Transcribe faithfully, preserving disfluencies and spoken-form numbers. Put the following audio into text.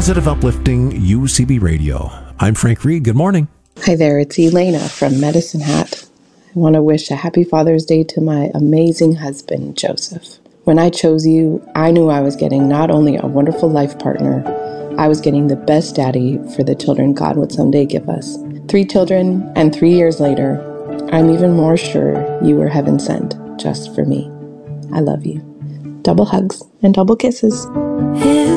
Positive, uplifting U C B Radio. I'm Frank Reed. Good morning. Hi there, it's Elena from Medicine Hat. I want to wish a happy Father's Day to my amazing husband, Joseph. When I chose you, I knew I was getting not only a wonderful life partner, I was getting the best daddy for the children God would someday give us. Three children, and three years later, I'm even more sure you were heaven sent just for me. I love you. Double hugs and double kisses. If